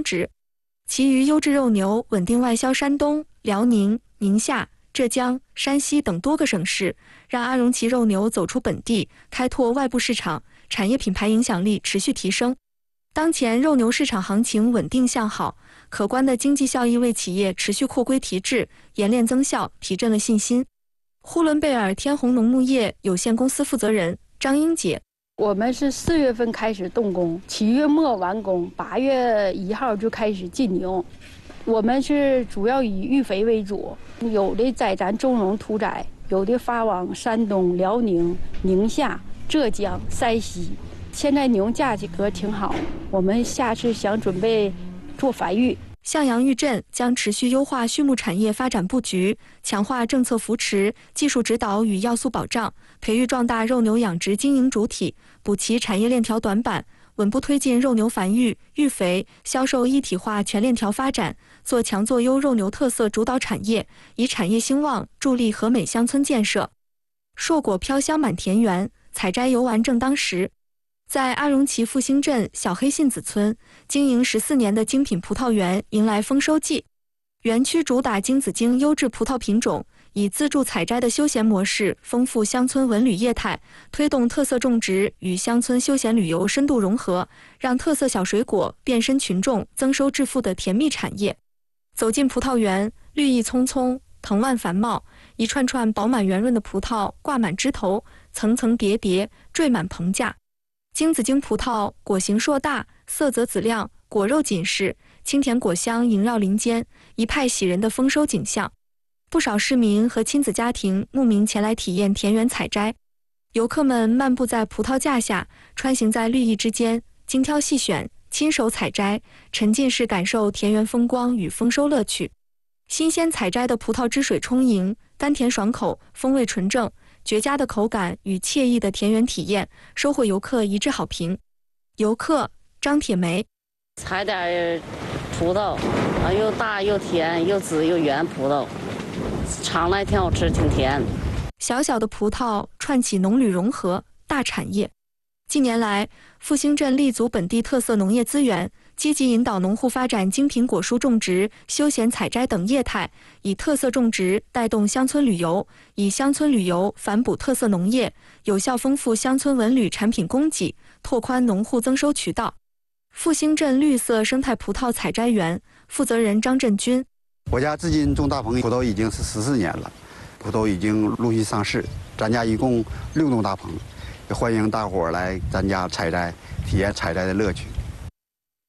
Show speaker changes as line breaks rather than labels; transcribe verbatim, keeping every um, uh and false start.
植。其余优质肉牛稳定外销山东、辽宁、宁夏、浙江、山西等多个省市，让阿荣旗肉牛走出本地，开拓外部市场，产业品牌影响力持续提升。当前肉牛市场行情稳定向好，可观的经济效益为企业持续扩规提质、冶炼增效提振了信心。呼伦贝尔天虹农牧业有限公司负责人张英杰。
我们是四月份开始动工，七月末完工，八月一号就开始进牛。我们是主要以育肥为主，有的在咱中荣屠宰，有的发往山东、辽宁、宁夏、浙江、山西。现在牛价格挺好，我们下次想准备做繁育。
向阳育镇将持续优化畜牧产业发展布局，强化政策扶持、技术指导与要素保障，培育壮大肉牛养殖经营主体，补齐产业链条短板，稳步推进肉牛繁育、育肥、销售一体化全链条发展，做强做优肉牛特色主导产业，以产业兴旺助力和美乡村建设。硕果飘香满田园，采摘游玩正当时。在阿荣旗复兴镇小黑杏子村，经营十四年的精品葡萄园迎来丰收季。园区主打金紫荆优质葡萄品种，以自助采摘的休闲模式，丰富乡村文旅业态，推动特色种植与乡村休闲旅游深度融合，让特色小水果变身群众增收致富的甜蜜产业。走进葡萄园，绿意葱葱，藤蔓繁茂，一串串饱满圆润的葡萄挂满枝头，层层叠叠，缀满棚架。金紫荆葡萄果形硕大，色泽紫亮，果肉紧实，清甜果香萦绕林间，一派喜人的丰收景象。不少市民和亲子家庭慕名前来体验田园采摘。游客们漫步在葡萄架下，穿行在绿意之间，精挑细选，亲手采摘，沉浸式感受田园风光与丰收乐趣。新鲜采摘的葡萄汁水充盈，甘甜爽口，风味纯正，绝佳的口感与惬意的田园体验，收获游客一致好评。游客张铁梅：
采点葡萄啊，又大又甜，又紫又圆，葡萄尝来挺好吃，挺甜。
小小的葡萄串起农旅融合大产业。近年来，复兴镇立足本地特色农业资源，积极引导农户发展精品果蔬种植、休闲采摘等业态，以特色种植带动乡村旅游，以乡村旅游反哺特色农业，有效丰富乡村文旅产品供给，拓宽农户增收渠道。复兴镇绿色生态葡萄采摘园负责人张振军：
我家至今种大棚葡萄已经是十四年了，葡萄已经陆续上市，咱家一共六栋大棚，也欢迎大伙儿来咱家采摘，体验采摘的乐趣。